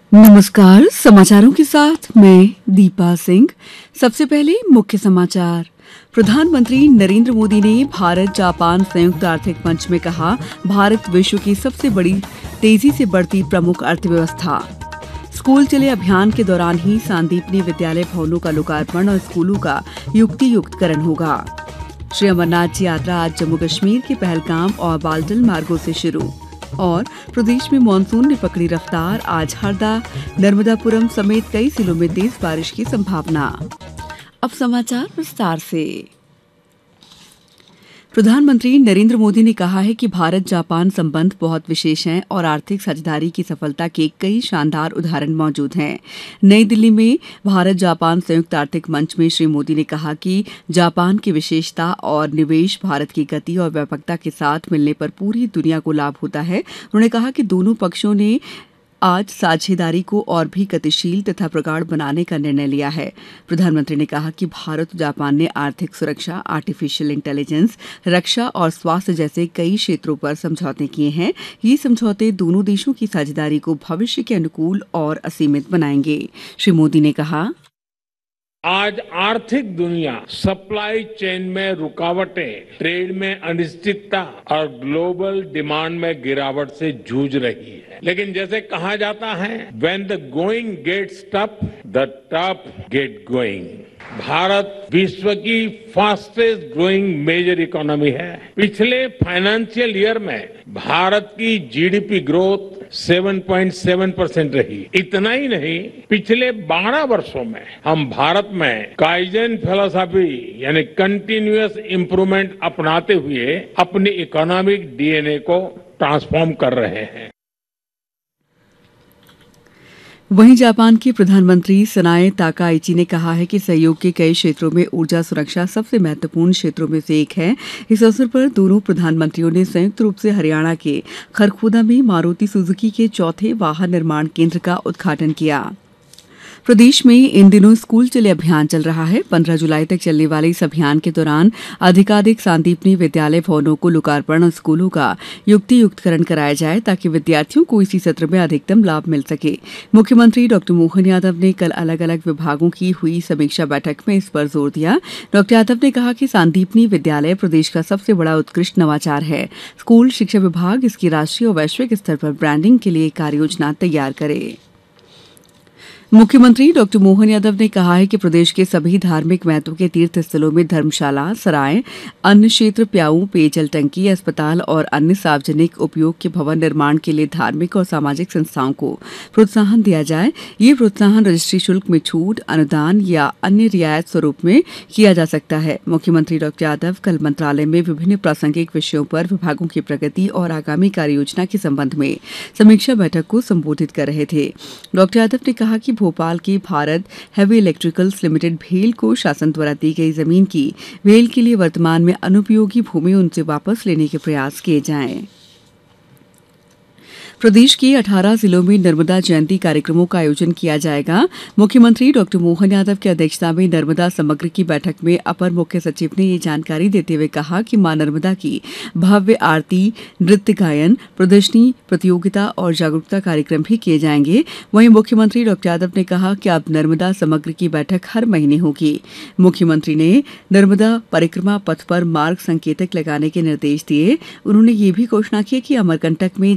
नमस्कार, समाचारों के साथ मैं दीपा सिंह। सबसे पहले मुख्य समाचार। प्रधानमंत्री नरेंद्र मोदी ने भारत जापान संयुक्त आर्थिक मंच में कहा, भारत विश्व की सबसे बड़ी तेजी से बढ़ती प्रमुख अर्थव्यवस्था। स्कूल चले अभियान के दौरान ही सांदीपनि विद्यालय भवनों का लोकार्पण और स्कूलों का युक्तियुक्तकरण होगा। श्री अमरनाथ जी यात्रा आज जम्मू कश्मीर के पहलगाम और बालटल मार्गों से शुरू। और प्रदेश में मानसून ने पकड़ी रफ्तार, आज हरदा, नर्मदापुरम समेत कई जिलों में तेज बारिश की संभावना। अब समाचार विस्तार से। प्रधानमंत्री नरेंद्र मोदी ने कहा है कि भारत जापान संबंध बहुत विशेष हैं और आर्थिक साझेदारी की सफलता के कई शानदार उदाहरण मौजूद हैं। नई दिल्ली में भारत जापान संयुक्त आर्थिक मंच में श्री मोदी ने कहा कि जापान की विशेषता और निवेश भारत की गति और व्यापकता के साथ मिलने पर पूरी दुनिया को लाभ होता है। उन्होंने कहा कि दोनों पक्षों ने आज साझेदारी को और भी गतिशील तथा प्रगाढ़ बनाने का निर्णय लिया है। प्रधानमंत्री ने कहा कि भारत और जापान ने आर्थिक सुरक्षा, आर्टिफिशियल इंटेलिजेंस, रक्षा और स्वास्थ्य जैसे कई क्षेत्रों पर समझौते किए हैं। ये समझौते दोनों देशों की साझेदारी को भविष्य के अनुकूल और असीमित बनाएंगे। श्री मोदी ने कहा, आज आर्थिक दुनिया सप्लाई चेन में रुकावटें, ट्रेड में अनिश्चितता और ग्लोबल डिमांड में गिरावट से जूझ रही है। लेकिन जैसे कहा जाता है, when the going gets tough, the tough get going. Bharat विश्व की फास्टेस्ट ग्रोइंग मेजर इकोनॉमी है। पिछले फाइनेंशियल ईयर में भारत की जीडीपी ग्रोथ 7.7% रही। इतना ही नहीं, पिछले 12 वर्षों में हम भारत में काइजन फिलॉसफी यानी कंटिन्यूअस इंप्रूवमेंट अपनाते हुए अपनी इकोनॉमिक डीएनए को ट्रांसफॉर्म कर रहे हैं। वहीं जापान के प्रधानमंत्री सनाए ताकाइची ने कहा है कि सहयोग के कई क्षेत्रों में ऊर्जा सुरक्षा सबसे महत्वपूर्ण क्षेत्रों में से एक है। इस अवसर पर दोनों प्रधानमंत्रियों ने संयुक्त रूप से हरियाणा के खरखोदा में मारुति सुजुकी के चौथे वाहन निर्माण केंद्र का उद्घाटन किया। प्रदेश में इन दिनों स्कूल चले अभियान चल रहा है। 15 जुलाई तक चलने वाले इस अभियान के दौरान अधिकाधिक सांदीपनि विद्यालय भवनों को लोकार्पण और स्कूलों का युक्तियुक्तकरण कराया जाए ताकि विद्यार्थियों को इसी सत्र में अधिकतम लाभ मिल सके। मुख्यमंत्री डॉ मोहन यादव ने कल अलग अलग विभागों की हुई समीक्षा बैठक में इस पर जोर दिया। डॉ यादव ने कहा कि सांदीपनि विद्यालय प्रदेश का सबसे बड़ा उत्कृष्ट नवाचार है। स्कूल शिक्षा विभाग इसकी राष्ट्रीय और वैश्विक स्तर पर ब्रांडिंग के लिए कार्ययोजना तैयार करे। मुख्यमंत्री डॉ मोहन यादव ने कहा है कि प्रदेश के सभी धार्मिक महत्व के तीर्थ स्थलों में धर्मशाला, सराय, अन्न क्षेत्र, प्याऊ, पेयजल टंकी, अस्पताल और अन्य सार्वजनिक उपयोग के भवन निर्माण के लिए धार्मिक और सामाजिक संस्थाओं को प्रोत्साहन दिया जाए। ये प्रोत्साहन रजिस्ट्री शुल्क में छूट, अनुदान या अन्य रियायत स्वरूप में किया जा सकता है। मुख्यमंत्री डॉ यादव कल मंत्रालय में विभिन्न प्रासंगिक विषयों पर विभागों की प्रगति और आगामी कार्ययोजना के संबंध में समीक्षा बैठक को संबोधित कर रहे थे। डॉ यादव ने कहा कि भोपाल की भारत हेवी इलेक्ट्रिकल्स लिमिटेड भेल को शासन द्वारा दी गई जमीन की भेल के लिए वर्तमान में अनुपयोगी भूमि उनसे वापस लेने के प्रयास किए जाएं। प्रदेश के 18 जिलों में नर्मदा जयंती कार्यक्रमों का आयोजन किया जाएगा। मुख्यमंत्री डॉ मोहन यादव की अध्यक्षता में नर्मदा समग्र की बैठक में अपर मुख्य सचिव ने ये जानकारी देते हुए कहा कि मां नर्मदा की भव्य आरती, नृत्य गायन, प्रदर्शनी, प्रतियोगिता और जागरूकता कार्यक्रम भी किए जाएंगे। वहीं मुख्यमंत्री डॉ यादव ने कहा कि अब नर्मदा समग्र की बैठक हर महीने होगी। मुख्यमंत्री ने नर्मदा परिक्रमा पथ पर मार्ग संकेतक लगाने के निर्देश दिए। उन्होंने ये भी घोषणा की कि अमरकंटक में